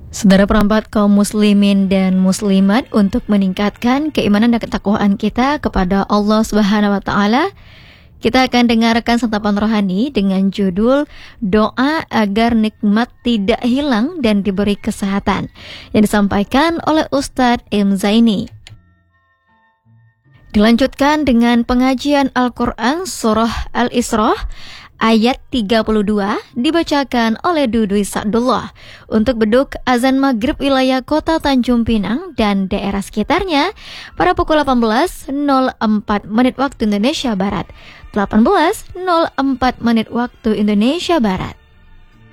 Saudara perempat kaum muslimin dan muslimat, untuk meningkatkan keimanan dan ketakwaan kita kepada Allah Subhanahu wa taala, kita akan dengarkan santapan rohani dengan judul Doa Agar Nikmat Tidak Hilang dan Diberi Kesehatan, yang disampaikan oleh Ustadz M. Zaini. Dilanjutkan dengan pengajian Al-Quran Surah Al-Isra ayat 32 dibacakan oleh Dudui Sa'dullah untuk beduk azan maghrib wilayah kota Tanjung Pinang dan daerah sekitarnya pada pukul 18.04 waktu Indonesia Barat, 18.04 waktu Indonesia Barat.